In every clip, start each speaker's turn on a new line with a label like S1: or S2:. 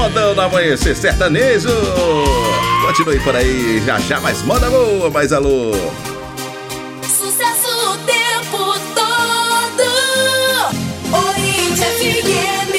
S1: Modão no Amanhecer Sertanejo. Continue por aí, já mais moda boa, mais alô.
S2: Sucesso o tempo todo. Orange FM.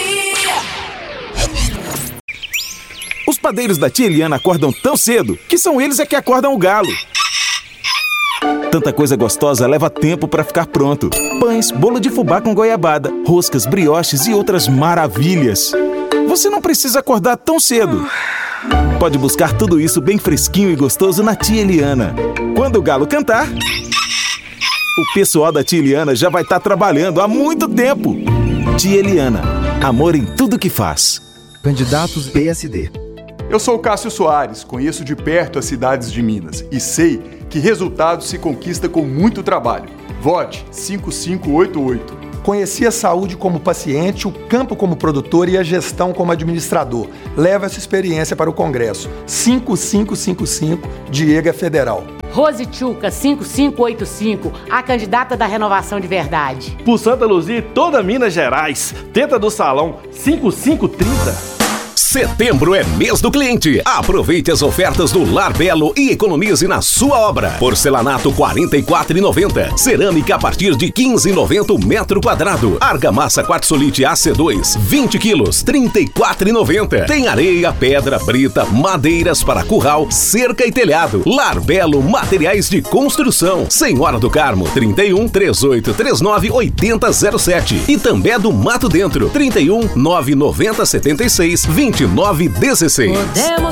S3: Os padeiros da tia Eliana acordam tão cedo que são eles é que acordam o galo. Tanta coisa gostosa leva tempo para ficar pronto. Pães, bolo de fubá com goiabada, roscas, brioches e outras maravilhas. Você não precisa acordar tão cedo. Pode buscar tudo isso bem fresquinho e gostoso na tia Eliana. Quando o galo cantar, o pessoal da tia Eliana já vai estar trabalhando há muito tempo. Tia Eliana, amor em tudo que faz.
S4: Candidatos PSD.
S5: Eu sou o Cássio Soares, conheço de perto as cidades de Minas e sei que resultados se conquista com muito trabalho. Vote 5588.
S4: Conheci a saúde como paciente, o campo como produtor e a gestão como administrador. Leva essa experiência para o Congresso. 5555, Diego Federal.
S6: Rose Tchuca, 5585, a candidata da Renovação de Verdade.
S7: Por Santa Luzia e toda Minas Gerais, Teta do Salão, 5530.
S8: Setembro é mês do cliente. Aproveite as ofertas do Lar Belo e economize na sua obra. Porcelanato R$ 44,90. Cerâmica a partir de R$ 15,90 o metro quadrado. Argamassa quartzolite AC2, 20 quilos, R$ 34,90. Tem areia, pedra, brita, madeiras para curral, cerca e telhado. Lar Belo Materiais de Construção. Senhora do Carmo, 31 3839 8007. E também do Mato Dentro, 31 990 76 2916.
S2: Podemos